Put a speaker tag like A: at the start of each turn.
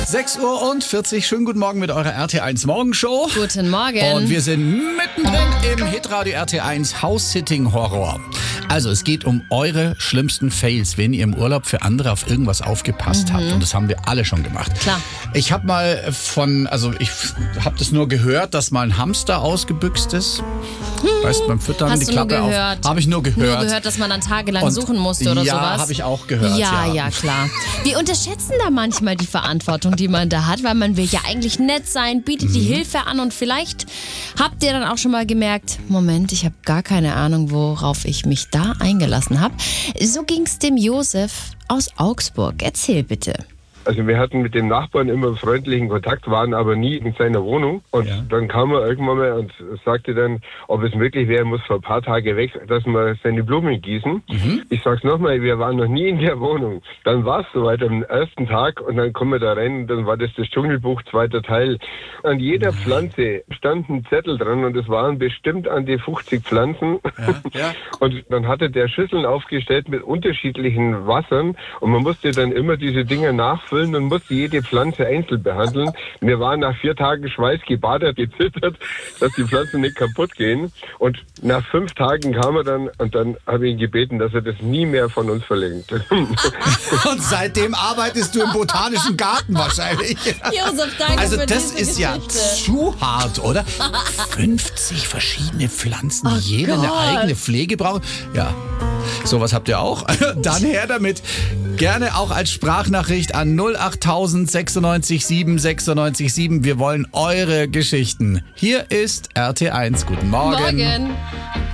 A: 6:40 Uhr, schönen guten Morgen mit eurer RT1 Morgenshow.
B: Guten Morgen.
A: Und wir sind mittendrin im Hitradio RT1 House-Sitting-Horror. Also es geht um eure schlimmsten Fails, wenn ihr im Urlaub für andere auf irgendwas aufgepasst habt. Und das haben wir alle schon gemacht.
B: Klar.
A: Ich habe mal ich habe das nur gehört, dass mal ein Hamster ausgebüxt ist. Weißt du, beim Füttern
B: Hast
A: die
B: du nur
A: Klappe
B: gehört?
A: auf. Habe ich nur gehört.
B: Nur gehört, dass man dann tagelang
A: Und
B: suchen musste oder sowas?
A: Ja, habe ich auch gehört.
B: Ja, klar. Wir unterschätzen da manchmal die Verantwortung, die man da hat, weil man will ja eigentlich nett sein, bietet die Hilfe an und vielleicht habt ihr dann auch schon mal gemerkt, Moment, ich habe gar keine Ahnung, worauf ich mich da eingelassen habe. So ging's dem Josef aus Augsburg. Erzähl bitte.
C: Also wir hatten mit dem Nachbarn immer freundlichen Kontakt, waren aber nie in seiner Wohnung. Und dann kam er irgendwann mal und sagte dann, ob es möglich wäre, muss vor ein paar Tagen weg, dass wir seine Blumen gießen. Ich sag's nochmal, wir waren noch nie in der Wohnung. Dann war es soweit am ersten Tag und dann kommen wir da rein und dann war das Dschungelbuch, zweiter Teil. An jeder Pflanze stand ein Zettel dran und es waren bestimmt an die 50 Pflanzen.
A: Ja.
C: Und dann hatte der Schüsseln aufgestellt mit unterschiedlichen Wassern und man musste dann immer diese Dinger nachfüllen und musste jede Pflanze einzeln behandeln. Wir waren nach 4 Tagen schweißgebadet, gezittert, dass die Pflanzen nicht kaputt gehen. Und nach 5 Tagen kam er dann und dann habe ich ihn gebeten, dass er das nie mehr von uns verlängert.
A: Und seitdem arbeitest du im Botanischen Garten wahrscheinlich.
B: Josef, danke
A: Also
B: für
A: das
B: diese
A: ist ja
B: Geschichte.
A: zu hart, oder? 50 verschiedene Pflanzen, die jede eine
B: Gott.
A: eigene Pflege brauchen. Ja, sowas habt ihr auch. Dann her damit. Gerne auch als Sprachnachricht an 08000 96 7 96 7. Wir wollen eure Geschichten. Hier ist RT1. Guten Morgen.
B: Morgen.